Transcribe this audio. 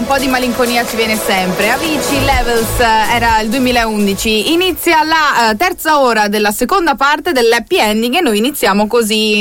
un po' di malinconia ci viene sempre. Avicii, Levels, era il 2011. Inizia la terza ora della seconda parte dell'happy ending e noi iniziamo così